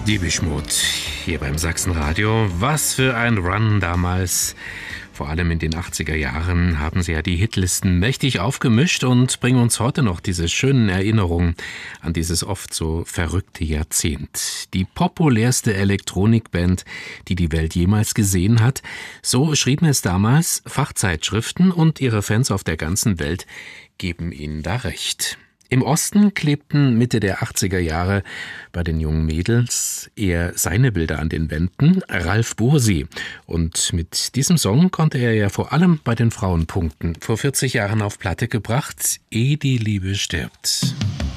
Depeche Mode hier beim Sachsenradio. Was für ein Run damals. Vor allem in den 80er Jahren haben sie ja die Hitlisten mächtig aufgemischt und bringen uns heute noch diese schönen Erinnerungen an dieses oft so verrückte Jahrzehnt. Die populärste Elektronikband, die die Welt jemals gesehen hat. So schrieben es damals Fachzeitschriften und ihre Fans auf der ganzen Welt geben ihnen da recht. Im Osten klebten Mitte der 80er Jahre bei den jungen Mädels eher seine Bilder an den Wänden, Ralf Bursi. Und mit diesem Song konnte er ja vor allem bei den Frauen punkten. Vor 40 Jahren auf Platte gebracht, Ehe die Liebe stirbt.